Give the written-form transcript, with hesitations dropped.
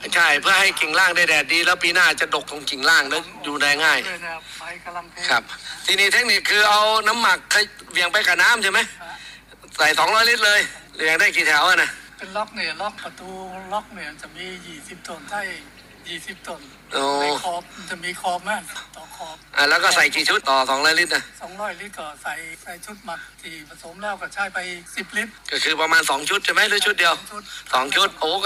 ใช่เพื่อให้กิ่งล่างได้แดดดีแล้วปีหน้าจะดกตรงกิ่งล่างแล้วดูแลง่ายใบกำลังเพลครับทีนี้เทคนิคคือเอาน้ำหมักเหวี่ยงไปกับน้ำใช่ไหมใส่200 ลิตรเลยเหวี่ยงได้กี่แถวนะเป็นล็อกเนี่ยล็อกประตูล็อกเนี่ยจะมี20 ต้นใช่20 ต้นในขอบจะมีขอบไหมต่อขอบแล้วก็ใส่กี่ชุดต่อ200 ลิตรนะ 200 ลิตรก็ใส่ชุดหมักที่ผสมแล้วก็ใช้ไป10 ลิตรก็คือประมาณ2 ชุดใช่ไหมหรือชุดเดียว2 ชุดโอ้